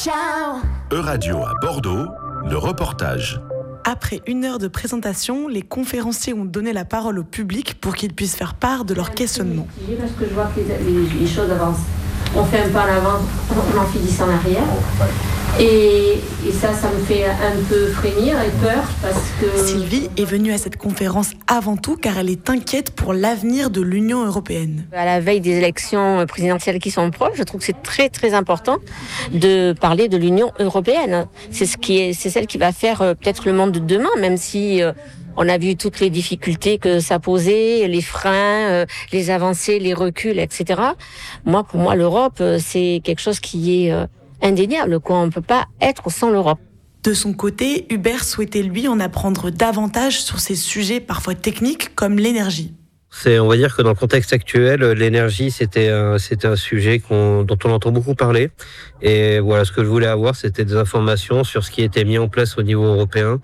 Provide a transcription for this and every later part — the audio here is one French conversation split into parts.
Euradio à Bordeaux, le reportage. Après 1 heure de présentation, les conférenciers ont donné la parole au public pour qu'ils puissent faire part de leurs questionnements. Parce que je vois que les choses avancent. On fait un pas en avant, on en fait 10 en arrière. Et ça me fait un peu frémir et peur parce que... Sylvie est venue à cette conférence avant tout car elle est inquiète pour l'avenir de l'Union européenne. À la veille des élections présidentielles qui sont proches, je trouve que c'est très très important de parler de l'Union européenne. C'est celle qui va faire peut-être le monde de demain, même si... on a vu toutes les difficultés que ça posait, les freins, les avancées, les reculs, etc. Pour moi, l'Europe, c'est quelque chose qui est indéniable, quoi. On ne peut pas être sans l'Europe. De son côté, Hubert souhaitait lui en apprendre davantage sur ces sujets parfois techniques comme l'énergie. On va dire que dans le contexte actuel, l'énergie, c'était un sujet dont on entend beaucoup parler. Et voilà, ce que je voulais avoir, c'était des informations sur ce qui était mis en place au niveau européen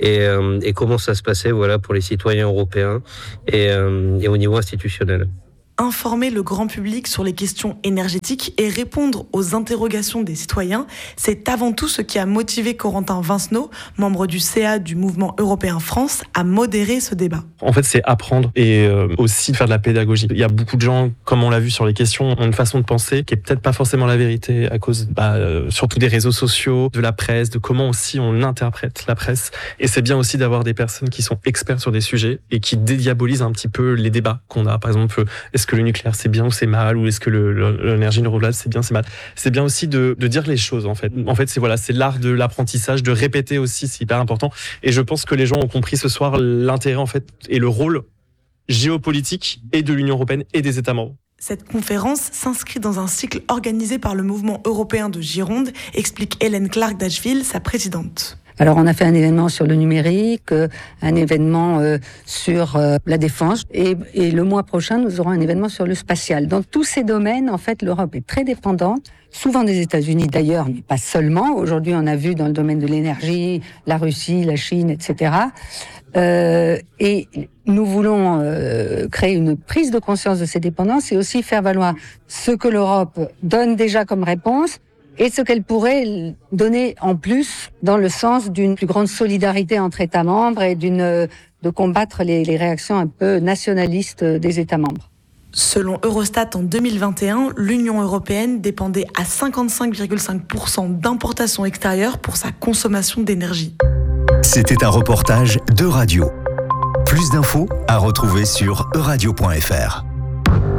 et comment ça se passait, voilà, pour les citoyens européens et au niveau institutionnel. Informer le grand public sur les questions énergétiques et répondre aux interrogations des citoyens, c'est avant tout ce qui a motivé Corentin Vincenot, membre du CA du Mouvement Européen France, à modérer ce débat. En fait, c'est apprendre et aussi faire de la pédagogie. Il y a beaucoup de gens, comme on l'a vu sur les questions, ont une façon de penser qui est peut-être pas forcément la vérité à cause surtout des réseaux sociaux, de la presse, de comment aussi on interprète la presse. Et c'est bien aussi d'avoir des personnes qui sont experts sur des sujets et qui dédiabolisent un petit peu les débats qu'on a. Par exemple, est-ce que le nucléaire c'est bien ou c'est mal, ou est-ce que l'énergie renouvelable c'est bien, c'est mal. C'est bien aussi de dire les choses en fait. En fait, c'est l'art de l'apprentissage, de répéter aussi, c'est hyper important. Et je pense que les gens ont compris ce soir l'intérêt en fait et le rôle géopolitique et de l'Union européenne et des États membres. Cette conférence s'inscrit dans un cycle organisé par le Mouvement européen de Gironde, explique Hélène Clark d'Asheville, sa présidente. Alors on a fait un événement sur le numérique, un événement sur la défense et le mois prochain nous aurons un événement sur le spatial. Dans tous ces domaines, en fait, l'Europe est très dépendante, souvent des États-Unis d'ailleurs, mais pas seulement. Aujourd'hui, on a vu dans le domaine de l'énergie, la Russie, la Chine, etc. Et nous voulons créer une prise de conscience de ces dépendances et aussi faire valoir ce que l'Europe donne déjà comme réponse et ce qu'elle pourrait donner en plus dans le sens d'une plus grande solidarité entre États membres et de combattre les réactions un peu nationalistes des États membres. Selon Eurostat, en 2021, l'Union européenne dépendait à 55,5% d'importations extérieures pour sa consommation d'énergie. C'était un reportage d'Euradio. Plus d'infos à retrouver sur euradio.fr.